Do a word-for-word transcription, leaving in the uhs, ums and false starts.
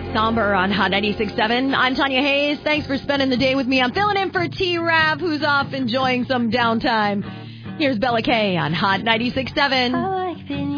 Somber on Hot ninety-six point seven. I'm Tanya Hayes. Thanks for spending the day with me. I'm filling in for T-Rav, who's off enjoying some downtime. Here's Bella Kay on Hot ninety-six point seven.